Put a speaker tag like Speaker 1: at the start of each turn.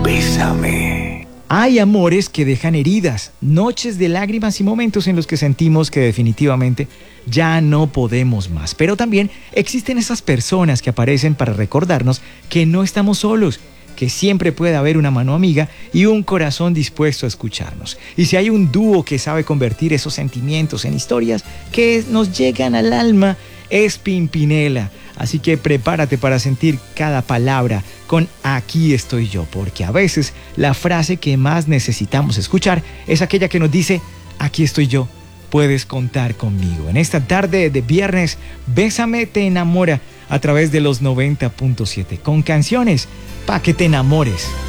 Speaker 1: Bésame.
Speaker 2: Hay amores que dejan heridas, noches de lágrimas y momentos en los que sentimos que definitivamente ya no podemos más. Pero también existen esas personas que aparecen para recordarnos que no estamos solos, que siempre puede haber una mano amiga y un corazón dispuesto a escucharnos. Y si hay un dúo que sabe convertir esos sentimientos en historias que nos llegan al alma, es Pimpinela. Así que prepárate para sentir cada palabra con Aquí estoy yo, porque a veces la frase que más necesitamos escuchar es aquella que nos dice: aquí estoy yo, puedes contar conmigo. En esta tarde de viernes, Bésame te enamora a través de los 90.7 con canciones para que te enamores.